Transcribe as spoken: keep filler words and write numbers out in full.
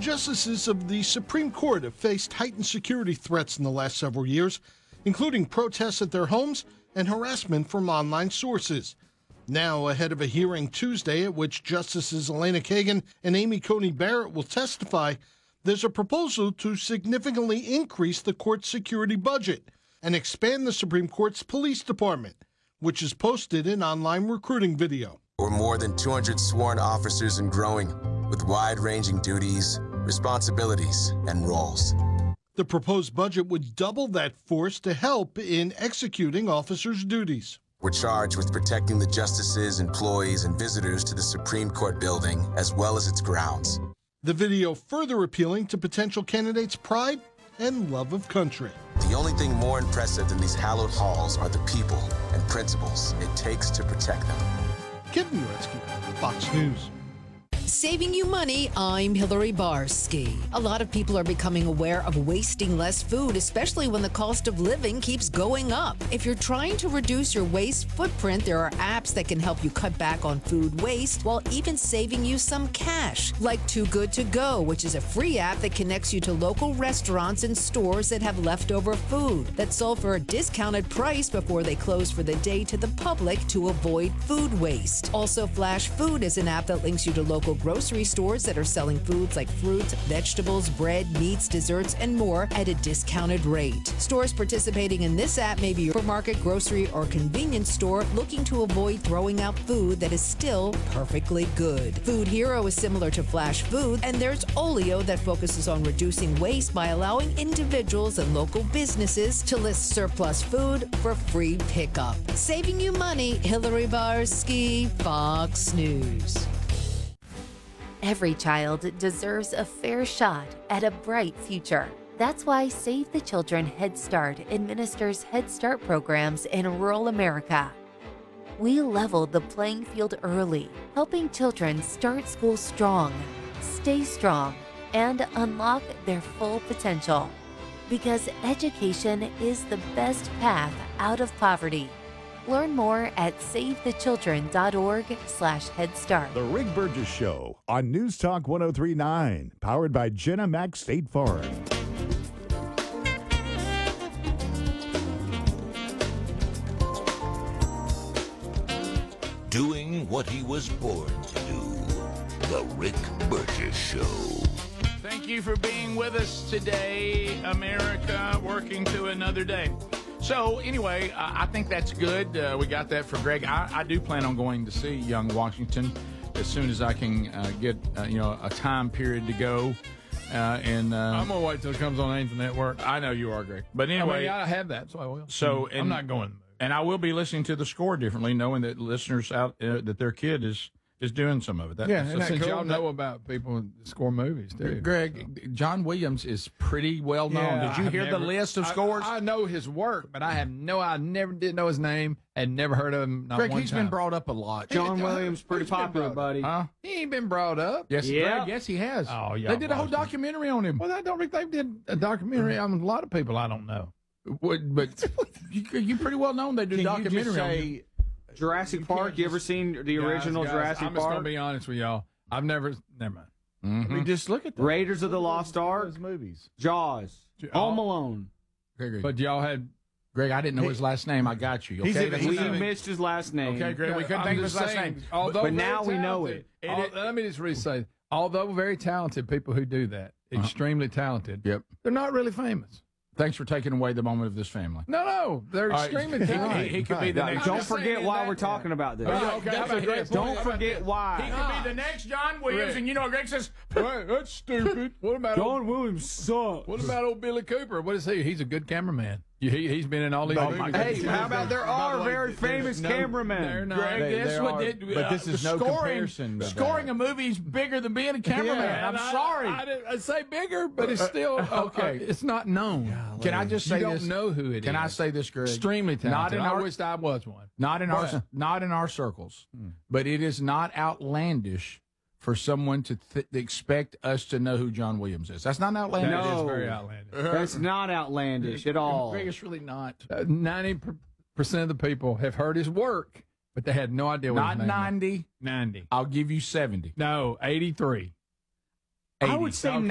Justices of the Supreme Court have faced heightened security threats in the last several years, including protests at their homes and harassment from online sources. Now, ahead of a hearing Tuesday at which Justices Elena Kagan and Amy Coney Barrett will testify, there's a proposal to significantly increase the court's security budget and expand the Supreme Court's police department, which is posted in online recruiting video. We're more than two hundred sworn officers and growing, with wide-ranging duties, responsibilities, and roles. The proposed budget would double that force to help in executing officers' duties. We're charged with protecting the justices, employees, and visitors to the Supreme Court building, as well as its grounds. The video further appealing to potential candidates' pride and love of country. The only thing more impressive than these hallowed halls are the people and principles it takes to protect them. Kevin Uretsky, Fox News. Saving you money, I'm Hillary Barsky. A lot of people are becoming aware of wasting less food, especially when the cost of living keeps going up. If you're trying to reduce your waste footprint, there are apps that can help you cut back on food waste while even saving you some cash, like Too Good To Go, which is a free app that connects you to local restaurants and stores that have leftover food that's sold for a discounted price before they close for the day to the public to avoid food waste. Also, Flash Food is an app that links you to local grocery stores that are selling foods like fruits, vegetables, bread, meats, desserts, and more at a discounted rate. Stores participating in this app may be your supermarket, grocery, or convenience store looking to avoid throwing out food that is still perfectly good. Food Hero is similar to Flash Food, and there's Olio that focuses on reducing waste by allowing individuals and local businesses to list surplus food for free pickup. Saving you money, Hillary Barsky, Fox News. Every child deserves a fair shot at a bright future. That's why Save the Children Head Start administers Head Start programs in rural America. We leveled the playing field early, helping children start school strong, stay strong, and unlock their full potential. Because education is the best path out of poverty. Learn more at savethechildren.org slash Head Start. The Rick Burgess Show on News Talk one oh three point nine, powered by Jenna Max State Farm. Doing what he was born to do. The Rick Burgess Show. Thank you for being with us today, America, working to another day. So, anyway, uh, I think that's good. Uh, we got that for Greg. I, I do plan on going to see Young Washington as soon as I can uh, get, uh, you know, a time period to go. Uh, and uh, I'm going to wait till it comes on Ain't Network. I know you are, Greg. But anyway. I, mean, I have that, so I will. So, I'm and, not going. And I will be listening to the score differently, knowing that listeners out, uh, that their kid is is doing some of it. That, yeah, so and since cool? y'all know about people who score movies, too. Greg, so. John Williams is pretty well known. Yeah, Did you hear never, the list of I, scores? I know his work, but I have no, I never did know his name and never heard of him. Not Greg, one he's time. been brought up a lot. John Williams, pretty popular, buddy. Huh? He ain't been brought up. Yes, yeah. Greg, yes, he has. Oh, yeah. They did a whole documentary on him. Well, I don't think they did a documentary on a lot of people I don't know. What, but you, you pretty well known they do Can documentary you just on say him. Jurassic You Park? can't You ever just- seen the original Guys, guys, Jurassic I'm just Park? going to be honest with y'all. I've never, never mind. Mm-hmm. I mean, just look at that. Raiders of the Lost Ark, Those movies. Jaws, Oh. Home Alone. But y'all had Greg. I didn't know his last name. I got you. Okay, He's a- That's We enough. missed his last name. Okay, Greg. We couldn't I'm think of his just last saying, name. Although But very now we know talented- it. all- It- let me just really say, although very talented people who do that, Uh-huh. extremely talented, Yep. they're not really famous. Thanks for taking away the moment of this family. No, no, they're All right, extremely he- talented. he- he could be the I'm next- Don't just forget saying why that- we're talking about this. Oh, yeah, Okay, that's how a about great this? point. Don't How about forget this? why. He could be the next John Williams, Rick. and you know, Greg says, Hey, that's stupid. What about old, John Williams sucks. what about old Billy Cooper? What is he? He's a good cameraman. He, he's been in all these Oh, movies. my Hey, God. how about there are By the way, very there's famous no- cameramen? they're not. Greg, They- guess they what? are. Did, But uh, this is no scoring, comparison to Scoring that. a movie is bigger than being a cameraman. Yeah, I'm and I- sorry. I, I, didn't- I say bigger, but it's still okay. uh, it's not known. Can I just say you don't this? know who it is. Can I say this, Greg? Extremely talented. Not in I our, wished I was one. not in our, What? not in our circles, but it is not outlandish for someone to th- expect us to know who John Williams is. That's not outlandish. That No. is very outlandish. That's not outlandish at all. Greg, it's really not. Uh, Ninety percent of the people have heard his work, but they had no idea what Not his name was. ninety. Ninety. I'll give you seventy. No, eighty-three. I would say Okay.